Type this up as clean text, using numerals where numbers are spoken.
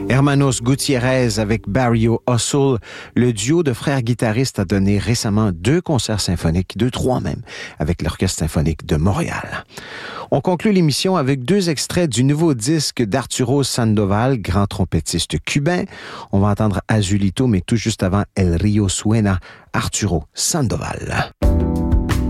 Hermanos Gutiérrez avec Barrio Hustle. Le duo de frères guitaristes a donné récemment 2 concerts symphoniques, 3 même, avec l'Orchestre symphonique de Montréal. On conclut l'émission avec 2 extraits du nouveau disque d'Arturo Sandoval, grand trompettiste cubain. On va entendre Azulito, mais tout juste avant El Rio Suena, Arturo Sandoval.